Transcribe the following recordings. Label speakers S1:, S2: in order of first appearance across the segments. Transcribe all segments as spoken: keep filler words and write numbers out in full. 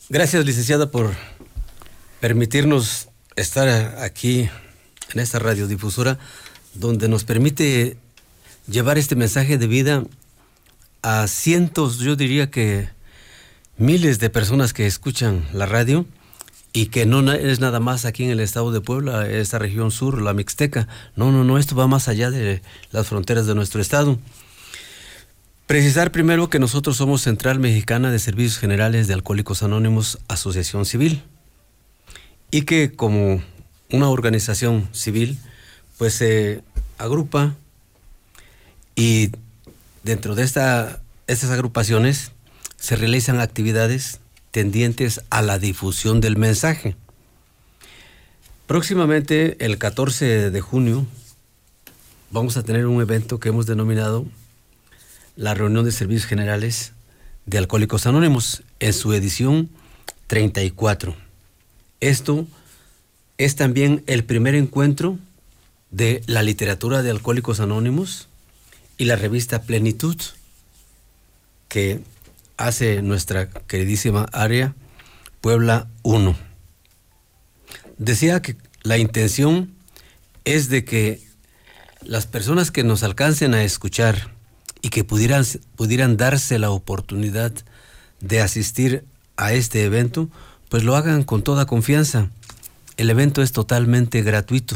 S1: Gracias, licenciada, por permitirnos estar aquí en esta radiodifusora, donde nos permite llevar este mensaje de vida a cientos, yo diría que miles de personas que escuchan la radio, y que no es nada más aquí en el estado de Puebla, esta región sur, la Mixteca. No, no, no, esto va más allá de las fronteras de nuestro estado. Precisar primero que nosotros somos Central Mexicana de Servicios Generales de Alcohólicos Anónimos, Asociación Civil, y que como una organización civil, pues se agrupa, y dentro de esta, estas agrupaciones se realizan actividades tendientes a la difusión del mensaje. Próximamente, el catorce de junio, vamos a tener un evento que hemos denominado la Reunión de Servicios Generales de Alcohólicos Anónimos, en su edición treinta y cuatro. Esto es también el primer encuentro de la literatura de Alcohólicos Anónimos y la revista Plenitud, que hace nuestra queridísima área Puebla uno. Decía que la intención es de que las personas que nos alcancen a escuchar y que pudieran, pudieran darse la oportunidad de asistir a este evento, pues lo hagan con toda confianza. El evento es totalmente gratuito.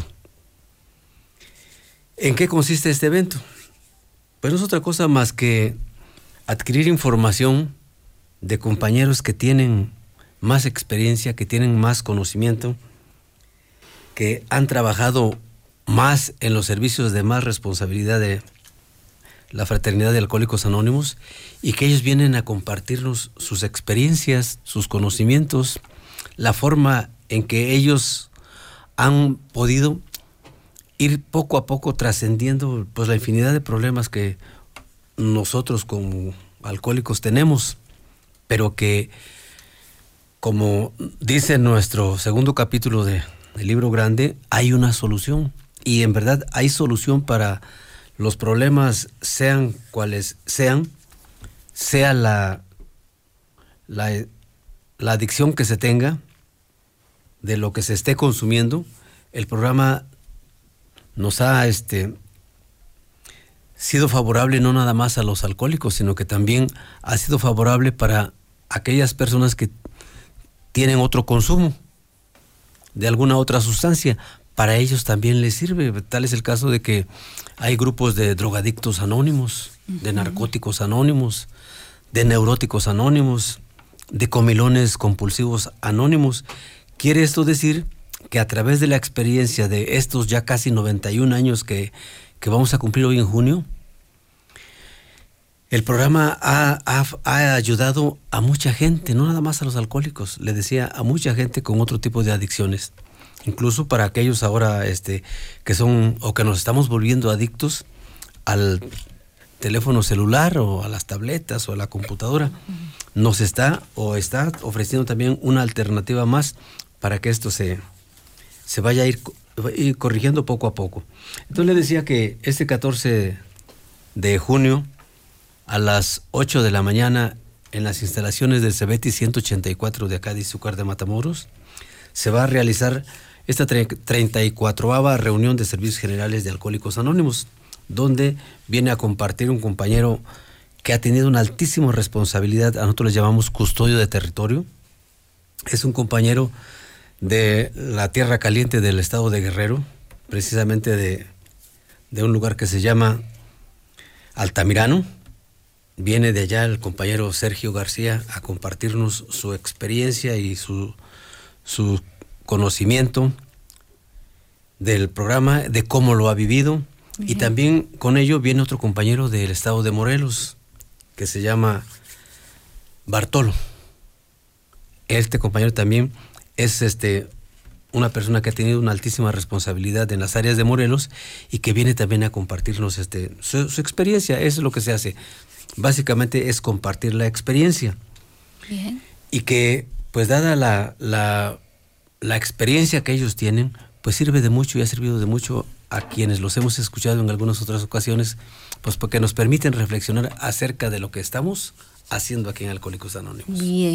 S1: ¿En qué consiste este evento? Pues no es otra cosa más que adquirir información de compañeros que tienen más experiencia, que tienen más conocimiento, que han trabajado más en los servicios de más responsabilidad de la Fraternidad de Alcohólicos Anónimos, y que ellos vienen a compartirnos sus experiencias, sus conocimientos, la forma en que ellos han podido ir poco a poco trascendiendo pues la infinidad de problemas que nosotros como alcohólicos tenemos, pero que, como dice nuestro segundo capítulo de, del libro grande, hay una solución, y en verdad hay solución para los problemas, sean cuales sean, sea la, la, la adicción que se tenga, de lo que se esté consumiendo. El programa nos ha este, sido favorable no nada más a los alcohólicos, sino que también ha sido favorable para aquellas personas que tienen otro consumo de alguna otra sustancia. Para ellos también les sirve. Tal es el caso de que hay grupos de drogadictos anónimos, uh-huh. de narcóticos anónimos, de neuróticos anónimos, de comilones compulsivos anónimos. Quiere esto decir que a través de la experiencia de estos ya casi noventa y un años que, que vamos a cumplir hoy en junio, el programa ha, ha, ha ayudado a mucha gente, no nada más a los alcohólicos, le decía, a mucha gente con otro tipo de adicciones. Incluso para aquellos ahora este, que son o que nos estamos volviendo adictos al teléfono celular o a las tabletas o a la computadora, nos está o está ofreciendo también una alternativa más para que esto se, se vaya a ir, ir corrigiendo poco a poco. Entonces le decía que este catorce de junio a las ocho de la mañana, en las instalaciones del Cebeti ciento ochenta y cuatro de acá de Izúcar de Matamoros, se va a realizar esta treinta y cuatroava reunión de Servicios Generales de Alcohólicos Anónimos, donde viene a compartir un compañero que ha tenido una altísima responsabilidad. A nosotros le llamamos custodio de territorio. Es un compañero de la Tierra Caliente del estado de Guerrero, precisamente de, de un lugar que se llama Altamirano. Viene de allá el compañero Sergio García a compartirnos su experiencia y su, su conocimiento del programa, de cómo lo ha vivido. Bien. Y también con ello viene otro compañero del estado de Morelos, que se llama Bartolo. Este compañero también es este, una persona que ha tenido una altísima responsabilidad en las áreas de Morelos y que viene también a compartirnos este, su, su experiencia. Eso es lo que se hace. Básicamente es compartir la experiencia. Bien. Y que, pues dada la, la, la experiencia que ellos tienen, pues sirve de mucho y ha servido de mucho a quienes los hemos escuchado en algunas otras ocasiones, pues porque nos permiten reflexionar acerca de lo que estamos haciendo aquí en Alcohólicos Anónimos. Bien.